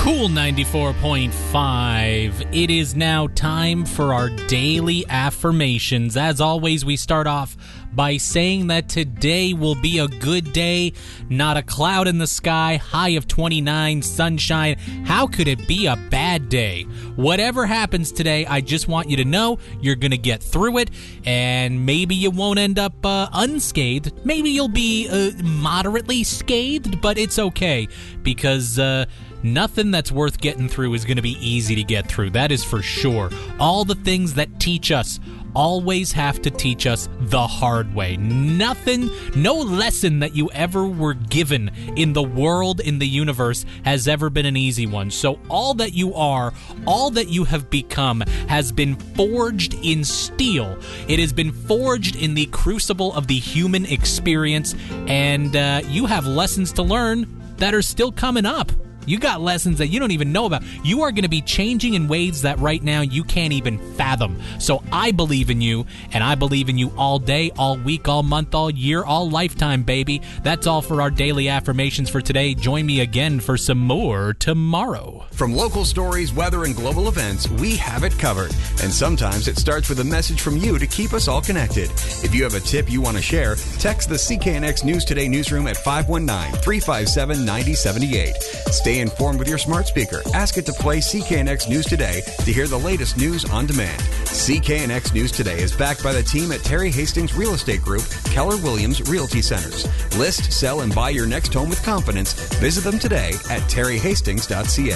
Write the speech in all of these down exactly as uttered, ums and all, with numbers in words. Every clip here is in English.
Cool ninety-four point five. It is now time for our daily affirmations. As always, we start off by saying that today will be a good day, not a cloud in the sky, high of twenty-nine, sunshine. How could it be a bad day? Whatever happens today, I just want you to know you're going to get through it, and maybe you won't end up uh, unscathed. Maybe you'll be uh, moderately scathed, but it's okay, because uh, nothing that's worth getting through is going to be easy to get through. That is for sure. All the things that teach us always have to teach us the hard way. Nothing, no lesson that you ever were given in the world, in the universe, has ever been an easy one. So all that you are, all that you have become, has been forged in steel. It has been forged in the crucible of the human experience, and uh, you have lessons to learn that are still coming up. You got lessons that you don't even know about. You are going to be changing in ways that right now you can't even fathom. So I believe in you, and I believe in you all day, all week, all month, all year, all lifetime, baby. That's all for our daily affirmations for today. Join me again for some more tomorrow. From local stories, weather, and global events, we have it covered. And sometimes it starts with a message from you to keep us all connected. If you have a tip you want to share, text the C K N X News Today newsroom at five one nine, three five seven, nine zero seven eight. Stay informed with your smart speaker. Ask it to play C K N X News Today to hear the latest news on demand. C K N X News Today is backed by the team at Terry Hastings Real Estate Group, Keller Williams Realty Centers. List, sell, and buy your next home with confidence. Visit them today at terry hastings dot c a.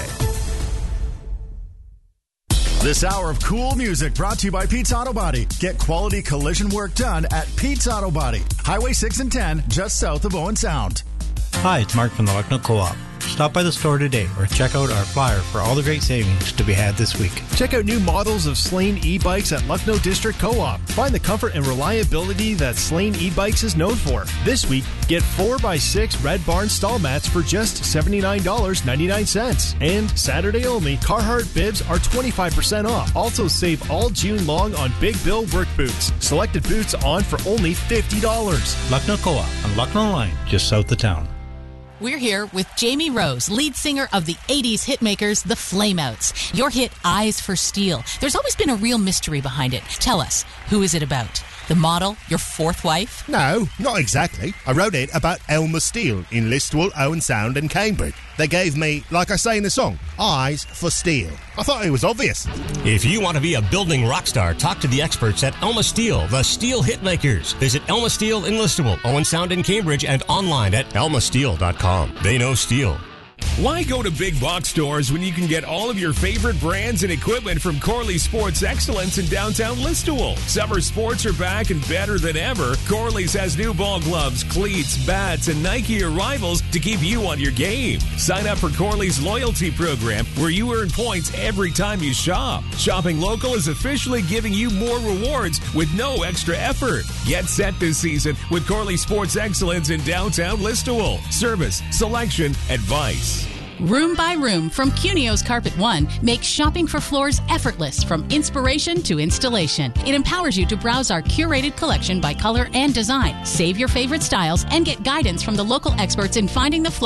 This hour of cool music brought to you by Pete's Auto Body. Get quality collision work done at Pete's Auto Body. Highway six and ten, just south of Owen Sound. Hi, it's Mark from the Lucknow Co-op. Stop by the store today or check out our flyer for all the great savings to be had this week. Check out new models of Slane e-bikes at Lucknow District Co-op. Find the comfort and reliability that Slane e-bikes is known for. This week, get four by six Red Barn stall mats for just seventy-nine dollars and ninety-nine cents. And Saturday only, Carhartt bibs are twenty-five percent off. Also save all June long on Big Bill work boots. Selected boots on for only fifty dollars. Lucknow Co-op on Lucknow Line, just south of town. We're here with Jamie Rose, lead singer of the eighties hitmakers, the Flameouts. Your hit, Eyes for Steel. There's always been a real mystery behind it. Tell us, who is it about? The model? Your fourth wife? No, not exactly. I wrote it about Elmer Steele in Listowel, Owen Sound and Cambridge. They gave me, like I say in the song, eyes for steel. I thought it was obvious. If you want to be a building rock star, talk to the experts at Elma Steel, the Steel Hitmakers. Visit Elma Steel in Listowel, Owen Sound in Cambridge, and online at elma steel dot com. They know steel. Why go to big box stores when you can get all of your favorite brands and equipment from Corley Sports Excellence in downtown Listowel? Summer sports are back and better than ever. Corley's has new ball gloves, cleats, bats, and Nike arrivals to keep you on your game. Sign up for Corley's loyalty program where you earn points every time you shop. Shopping local is officially giving you more rewards with no extra effort. Get set this season with Corley Sports Excellence in downtown Listowel. Service, selection, advice. Room by Room from Cunio's Carpet One makes shopping for floors effortless from inspiration to installation. It empowers you to browse our curated collection by color and design, save your favorite styles, and get guidance from the local experts in finding the floor